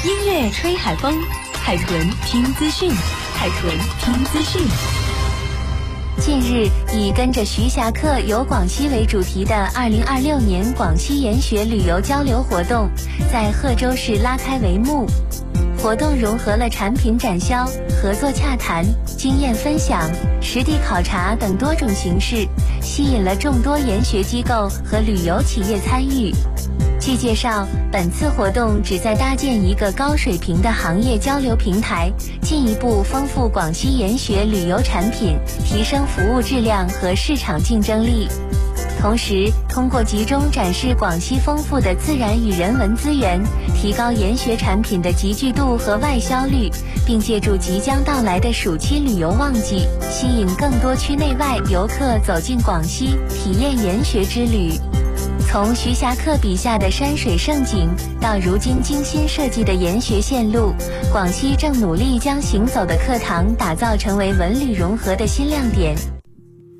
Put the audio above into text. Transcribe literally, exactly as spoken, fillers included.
音乐吹海风，海豚听资讯，海豚听资讯。 近日，以跟着徐霞客游广西为主题的二零二六年广西研学旅游交流活动在贺州市拉开帷幕。活动融合了产品展销、合作洽谈、经验分享、实地考察等多种形式，吸引了众多研学机构和旅游企业参与。据介绍，本次活动旨在搭建一个高水平的行业交流平台，进一步丰富广西研学旅游产品，提升服务质量和市场竞争力。同时，通过集中展示广西丰富的自然与人文资源，提高研学产品的集聚度和外销率，并借助即将到来的暑期旅游旺季，吸引更多区内外游客走进广西，体验研学之旅。从徐霞客笔下的山水胜景，到如今精心设计的研学线路，广西正努力将行走的课堂打造成为文旅融合的新亮点。